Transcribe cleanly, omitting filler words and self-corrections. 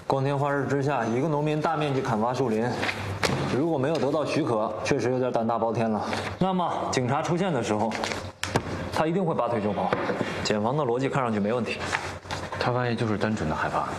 光天化日之下，一个农民大面积砍伐树林，如果没有得到许可，确实有点胆大包天了。那么警察出现的时候，他一定会拔腿就跑。检方的逻辑看上去没问题。 他万一就是单纯的害怕呢？